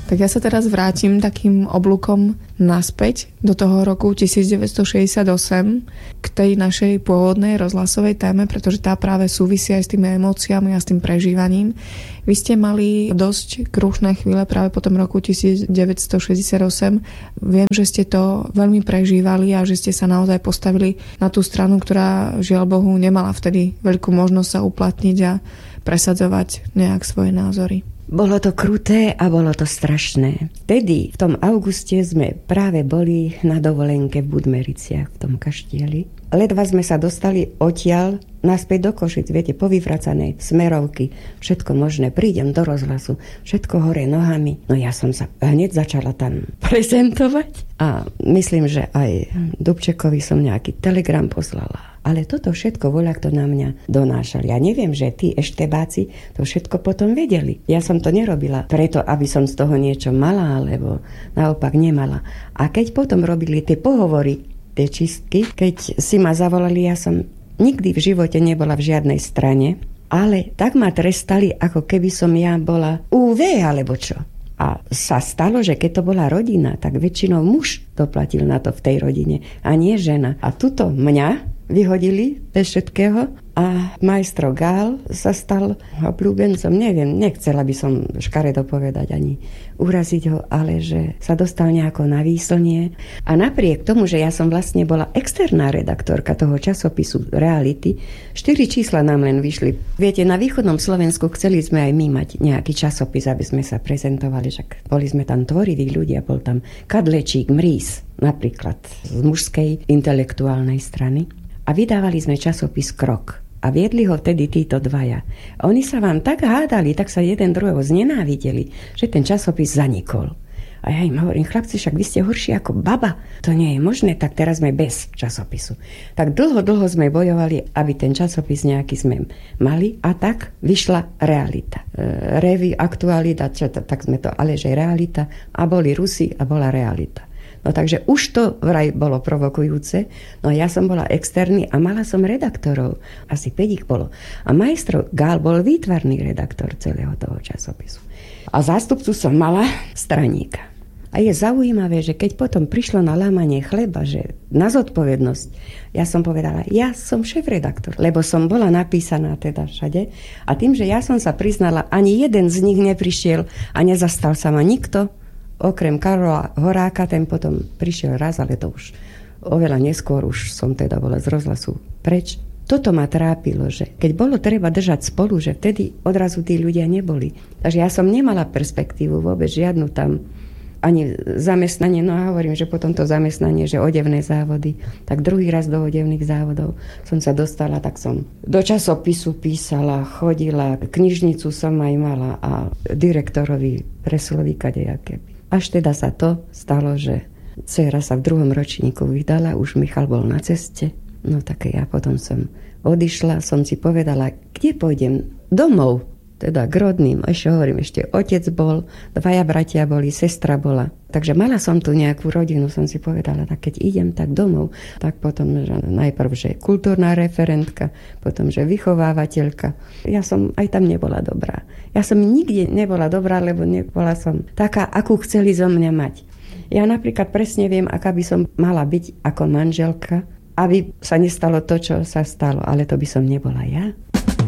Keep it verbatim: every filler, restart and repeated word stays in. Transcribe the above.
Tak ja sa teraz vrátim takým oblúkom naspäť do toho roku devätnásťstošesťdesiatosem k tej našej pôvodnej rozhlasovej téme, pretože tá práve súvisí aj s tými emóciami a s tým prežívaním. Vy ste mali dosť krušné chvíle práve po tom roku devätnásťstošesťdesiatosem. Viem, že ste to veľmi prežívali a že ste sa naozaj postavili na tú stranu, ktorá žiaľ Bohu nemala vtedy veľkú možnosť sa uplatniť a presadzovať nejak svoje názory. Bolo to kruté a bolo to strašné. Vtedy, v tom auguste, sme práve boli na dovolenke v Budmericiach, v tom kaštieli. Ledva sme sa dostali odtiaľ naspäť do Košic, viete, povyvracané smerovky, všetko možné, prídem do rozhlasu, všetko hore nohami. No ja som sa hneď začala tam prezentovať a myslím, že aj Dubčekovi som nejaký telegram poslala. Ale toto všetko voľakto na mňa donášali. Ja neviem, že tí eštebáci to všetko potom vedeli. Ja som to nerobila preto, aby som z toho niečo mala, alebo naopak nemala. A keď potom robili tie pohovory, tie čistky, keď si ma zavolali, ja som nikdy v živote nebola v žiadnej strane, ale tak ma trestali, ako keby som ja bola ú vé alebo čo. A sa stalo, že keď to bola rodina, tak väčšinou muž doplatil na to v tej rodine a nie žena. A tuto mňa vyhodili bez všetkého a majstro Gál sa stal obľúbencom. Neviem, nechcela by som škaredo povedať ani uraziť ho, ale že sa dostal nejako na výslnie. A napriek tomu, že ja som vlastne bola externá redaktorka toho časopisu Reality, štyri čísla nám len vyšli. Viete, na východnom Slovensku chceli sme aj my mať nejaký časopis, aby sme sa prezentovali, že boli sme tam tvoriví ľudia, bol tam Kadlečík, Mrís, napríklad z mužskej intelektuálnej strany. A vydávali sme časopis Krok. A viedli ho vtedy títo dvaja. A oni sa vám tak hádali, tak sa jeden druhého znenávideli, že ten časopis zanikol. A ja im hovorím, chlapci, však vy ste horší ako baba. To nie je možné, tak teraz sme bez časopisu. Tak dlho, dlho sme bojovali, aby ten časopis nejaký sme mali. A tak vyšla Realita. E, Revy, Aktualita, čo to, tak sme to, ale že Realita. A boli Rusi a bola Realita. No takže už to vraj bolo provokujúce. No ja som bola externý a mala som redaktorov. Asi päť ich bolo. A majstro Gál bol výtvarný redaktor celého toho časopisu. A zástupcu som mala straníka. A je zaujímavé, že keď potom prišlo na lámanie chleba, že na zodpovednosť, ja som povedala, ja som šéf-redaktor, lebo som bola napísaná teda všade. A tým, že ja som sa priznala, ani jeden z nich neprišiel a nezastal sa ma nikto, okrem Karola Horáka, ten potom prišiel raz, ale to už oveľa neskôr, už som teda bola z rozhlasu preč. Toto ma trápilo, že keď bolo treba držať spolu, že vtedy odrazu tí ľudia neboli. Takže ja som nemala perspektívu vôbec žiadnu tam, ani zamestnanie, no a hovorím, že potom to zamestnanie, že odevné závody, tak druhý raz do odevných závodov som sa dostala, tak som do časopisu písala, chodila, knižnicu som aj mala a direktorovi presloví kadejaké. Až teda sa to stalo, že dcéra sa v druhom ročníku vydala, už Michal bol na ceste. No tak ja potom som odišla, som si povedala, kde pôjdem? Domov, teda k rodným. Ešte hovorím, ešte otec bol, dvaja bratia boli, sestra bola. Takže mala som tu nejakú rodinu, som si povedala, tak keď idem, tak domov. Tak potom, že najprv, že kultúrna referentka, potom, že vychovávateľka. Ja som aj tam nebola dobrá. Ja som nikde nebola dobrá, lebo nebola som taká, akú chceli zo mňa mať. Ja napríklad presne viem, aká by som mala byť ako manželka, aby sa nestalo to, čo sa stalo, ale to by som nebola ja.